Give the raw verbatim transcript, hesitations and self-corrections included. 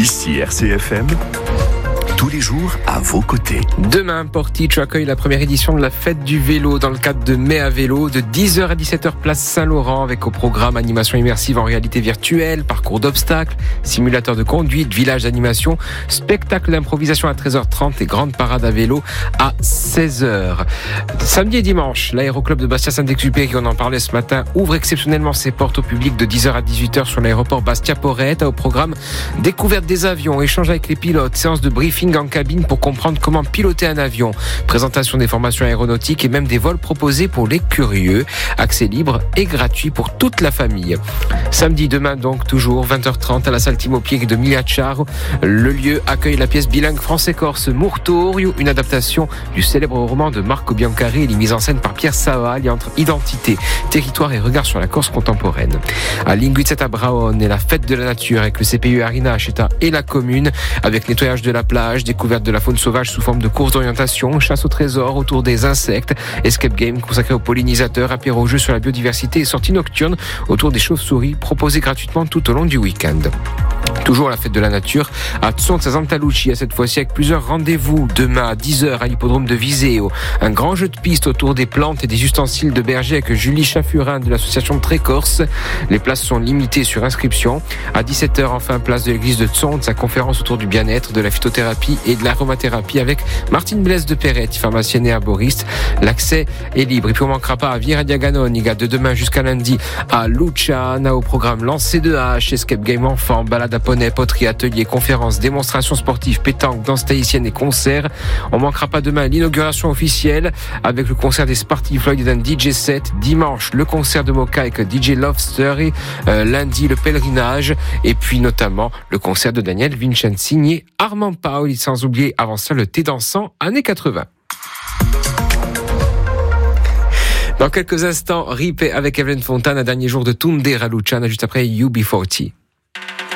Ici R C F M, tous les jours à vos côtés. Demain, Portici accueille la première édition de la fête du vélo dans le cadre de Mai à vélo de dix heures à dix-sept heures place Saint-Laurent avec au programme animation immersive en réalité virtuelle, parcours d'obstacles, simulateur de conduite, village d'animation, spectacle d'improvisation à treize heures trente et grande parade à vélo à seize heures. Samedi et dimanche, l'aéroclub de Bastia-Saint-Exupéry, on en parlait ce matin, ouvre exceptionnellement ses portes au public de dix heures à dix-huit heures sur l'aéroport Bastia-Porrette. Au programme découverte des avions, échange avec les pilotes, séance de briefing en cabine pour comprendre comment piloter un avion, présentation des formations aéronautiques et même des vols proposés pour les curieux. Accès libre et gratuit pour toute la famille. Samedi, demain donc, toujours vingt heures trente à la salle Timo Pieg de Miliacciaro. Le lieu accueille la pièce bilingue français-corse Murtorio, une adaptation du célèbre roman de Marco Biancari et mise en scène par Pierre Savali entre identité, territoire et regard sur la Corse contemporaine. À Linguizzetta Braon et la fête de la nature avec le C P U Arina Acheta et la commune, avec nettoyage de la plage, découverte de la faune sauvage sous forme de course d'orientation, chasse au trésor autour des insectes, escape game consacré aux pollinisateurs, apéro jeu sur la biodiversité et sortie nocturne autour des chauves-souris proposées gratuitement tout au long du week-end. Toujours la fête de la nature à Zonza Santalucia, cette fois-ci avec plusieurs rendez-vous. Demain à dix heures à l'hippodrome de Viseo, un grand jeu de piste autour des plantes et des ustensiles de berger avec Julie Chaffurin de l'association Trécorse. Les places sont limitées sur inscription. À dix-sept heures, enfin, place de l'église de Zonza, conférence autour du bien-être, de la phytothérapie et de l'aromathérapie avec Martine Blaise de Perrette, pharmacienne et arboriste. L'accès est libre. Et puis on ne manquera pas à Vira Diaganonica de demain jusqu'à lundi à Luciana, au programme lancer de hache, escape game enfant, balade à poney, poterie, atelier, conférences, démonstrations sportives, pétanque, danse tahitienne et concerts. On manquera pas demain l'inauguration officielle avec le concert des Sparty Floyd et d'un D J set. Dimanche, le concert de Mocha avec D J Love Story. Euh, lundi, le pèlerinage. Et puis notamment le concert de Daniel Vincent signé Armand Paoli. Sans oublier avant ça le thé dansant années quatre-vingts. Dans quelques instants, Rip avec Evelyn Fontana, dernier jour de Tunde Raluciana juste après U B quarante.